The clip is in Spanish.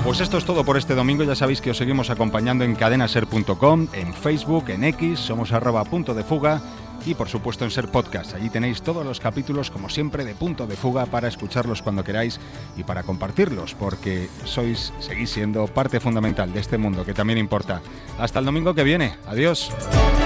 Pues esto es todo por este domingo. Ya sabéis que os seguimos acompañando en cadenaser.com, en Facebook, en X, somos @puntodefuga y por supuesto en Ser Podcast. Allí tenéis todos los capítulos, como siempre, de Punto de Fuga para escucharlos cuando queráis y para compartirlos, porque seguís siendo parte fundamental de este mundo que también importa. Hasta el domingo que viene. Adiós.